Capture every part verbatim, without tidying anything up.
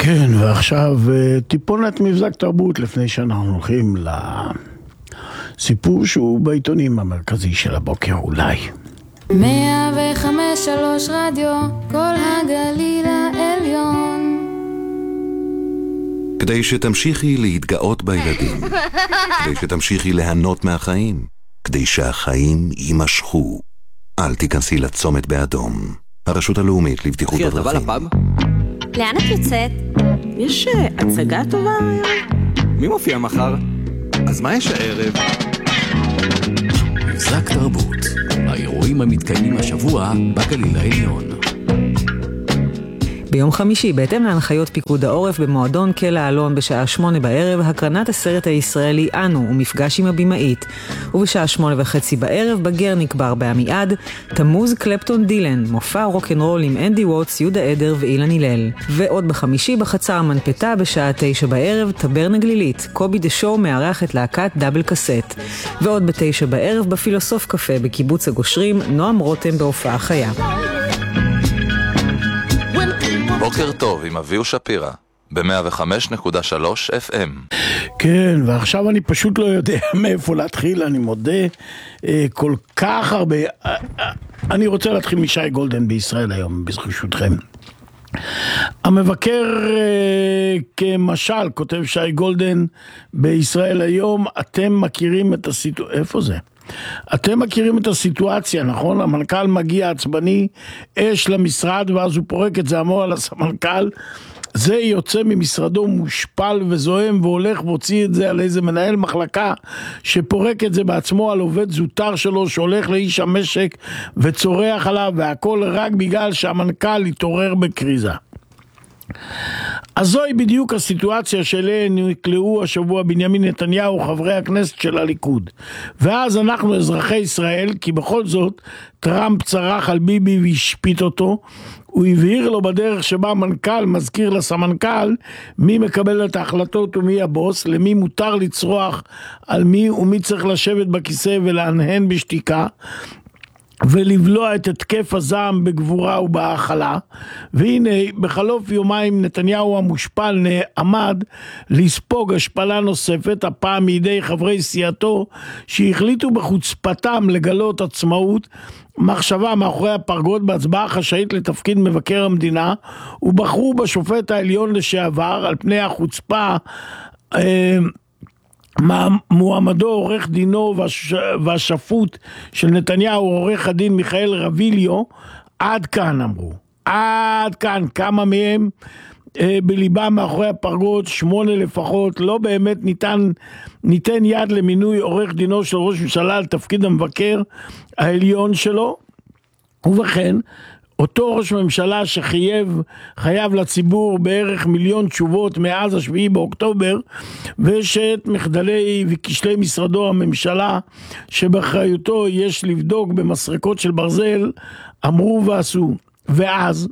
כן, ועכשיו טיפונת מבזק תרבות לפני שאנחנו הולכים לסיפור שהוא בעיתונים המרכזי של הבוקר אולי. מאה וחמש שלוש רדיו, כל הגליל העליון. כדי שתמשיכי להתגאות בילדים, כדי שתמשיכי ליהנות מהחיים, כדי שהחיים יימשכו, אל תיכנסי לצומת באדום. הרשות הלאומית לבטיחות אחי, אתה בא בדרכים. לפאב? לאן את יוצאת? יש אה, הצגה טובה היום. מי מופיע מחר? אז מה יש הערב? מבזק תרבות, האירועים המתקיימים השבוע בגליל העליון. ביום חמישי, בהתאם להנחיות פיקוד העורף במועדון קלע אלון בשעה שמונה בערב, הקרנת הסרט הישראלי אנו ומפגש עם הבימאית. ובשעה שמונה וחצי בערב, בגרניק בר בעמיעד, תמוז קלפטון דילן, מופע רוק'נ'רול עם אנדי ווטס, יהודה עדר ואילן הלל. ועוד בחמישי, בחצר המנפתה בשעה תשע בערב, טברנה גלילית, קובי דשו מארח את להקת דאבל קסט. ועוד בתשע בערב, בפילוסוף קפה בקיבוץ הגושרים, נועם רותם בהופעה חיה. בוקר טוב עם אביהו שפירא ב-מאה וחמש נקודה שלוש אף אם. כן, ועכשיו אני פשוט לא יודע מאיפה להתחיל, אני מודה, אה, כל כך הרבה. אה, אה, אני רוצה להתחיל משי גולדן בישראל היום, ברשותכם. המבקר אה, כמשל, כותב שי גולדן בישראל היום, אתם מכירים את הסיטואציה, איפה זה? אתם מכירים את הסיטואציה, נכון? המנכ"ל מגיע עצבני, אש למשרד, ואז הוא פורק את זה המור על הסמנכ"ל, זה יוצא ממשרדו מושפל וזוהם, והולך והוציא את זה על איזה מנהל מחלקה, שפורק את זה בעצמו על עובד זוטר שלו, שהולך לאיש המשק וצורח עליו, והכל רק בגלל שהמנכ"ל התעורר בקריזה. אז זוהי בדיוק הסיטואציה שאליהם נקלעו השבוע בנימין נתניהו, חברי הכנסת של הליכוד. ואז אנחנו אזרחי ישראל, כי בכל זאת טראמפ צרח על ביבי והשפיט אותו, הוא הבהיר לו בדרך שבה המנכ"ל מזכיר לסמנכ"ל מי מקבל את ההחלטות ומי הבוס, למי מותר לצרוח על מי ומי צריך לשבת בכיסא ולהנהן בשתיקה, ולבלוע את התקף הזעם בגבורה ובהאכלה. והנה בחלוף יומיים נתניהו המושפל עמד לספוג השפלה נוספת, הפעם מידי חברי סיעתו שהחליטו בחוצפתם לגלות עצמאות מחשבה מאחורי הפרגוד בהצבעה חשאית לתפקיד מבקר המדינה, ובחרו בשופט העליון לשעבר על פני החוצפה אה, מועמדו עורך דינו והש... והשפוט של נתניהו, עורך הדין מיכאל רביליו. עד כאן אמרו, עד כאן. כמה מהם אה, בליבם מאחורי הפרגוד, שמונה לפחות, לא באמת ניתן, ניתן יד למינוי עורך דינו של ראש ממשלה על תפקיד המבקר העליון שלו. ובכן, אותו ראש ממשלה שחייב, חייב לציבור בערך מיליון תשובות מאז השביעי באוקטובר, ושאת מחדלי וכשלי משרדו הממשלה שבאחריותו יש לבדוק במסרקות של ברזל, אמרו ועשו. ואז,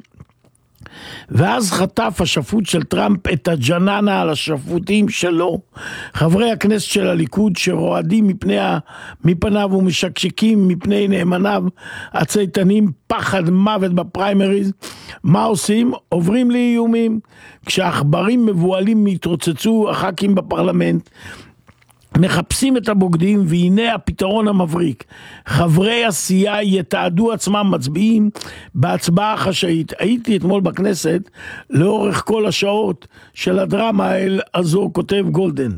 ואז חטף השפוט של טראמפ את הג'ננה על השפוטים שלו, חברי הכנסת של הליכוד שרועדים מפני, מפניו ומשקשקים מפני נאמניו הצייתנים, פחד מוות בפריימריז. מה עושים? עוברים לאיומים. כשהעכברים מבועלים מתרוצצו הח"כים בפרלמנט, מחפשים את הבוגדים, והנה הפתרון המבריק. חברי הסיעה יתעדו עצמם מצביעים בהצבעה חשאית. הייתי אתמול בכנסת לאורך כל השעות של הדרמה הזו, כותב גולדן.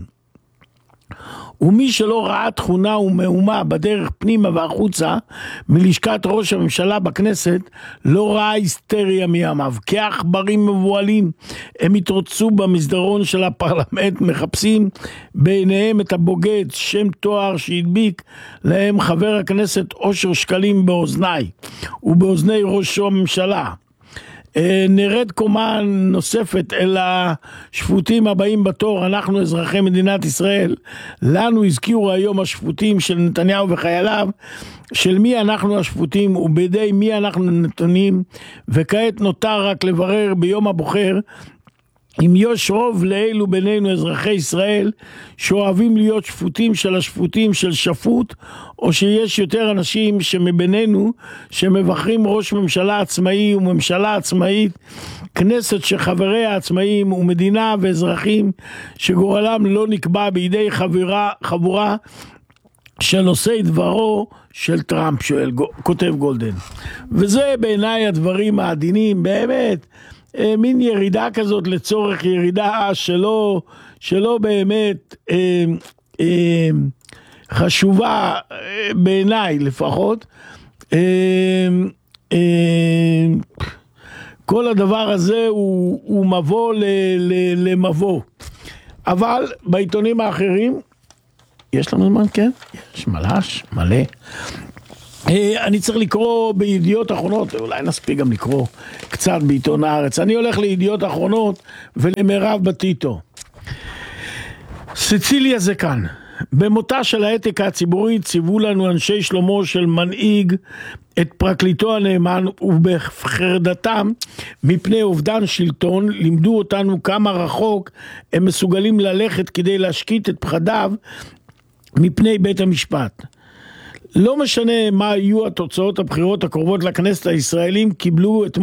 ומי שלא ראה תכונה ומהומה בדרך פנימה והחוצה מלשכת ראש הממשלה בכנסת, לא ראה היסטריה מימיו. כעכברים מבועלים הם התרוצצו במסדרון של הפרלמנט, מחפשים בעיניהם את הבוגד, שם תואר שהדביק להם חבר הכנסת אושר שקלים באוזניי ובאוזני ראש הממשלה. נרד קומה נוספת אל השפוטים הבאים בתור, אנחנו אזרחי מדינת ישראל. לנו הזכירו היום השפוטים של נתניהו וחייליו, של מי אנחנו השפוטים ובידי מי אנחנו נתונים, וכעת נותר רק לברר ביום הבוחר אם יש רוב לאלו בינינו אזרחי ישראל שאוהבים להיות שפוטים של השפוטים של שפוט, או שיש יותר אנשים שמבינינו שמבחרים ראש ממשלה עצמאי וממשלה עצמאית כנסת שחבריה עצמאים ומדינה ואזרחים שגורלם לא נקבע בידי חבורה, חבורה של עושי דברו של טראמפ, שואל, כותב גולדן. וזה בעיניי הדברים העדינים, באמת, מין ירידה כזאת לצורך ירידה שלא, שלא באמת אה, אה, חשובה בעיניי לפחות. אה, אה, כל הדבר הזה הוא, הוא מבוא ל, ל, למבוא. אבל בעיתונים האחרים, יש לנו זמן, כן? יש מלש, מלא. אני צריך לקרוא בידיעות אחרונות, אולי נספיק גם לקרוא קצת בעיתון הארץ. אני הולך לידיעות אחרונות ולמרב בטיטו. סיציליה זה כאן. במותה של האתיקה הציבורית ציוו לנו אנשי שלומו של מנהיג את פרקליטו הנאמן, ובחרדתם מפני אובדן שלטון לימדו אותנו כמה רחוק הם מסוגלים ללכת כדי להשקיט את פחדיו מפני בית המשפט. לא משנה מה יהיו התוצאות הבחירות הקרובות לכנסת, הישראלים קיבלו אתמול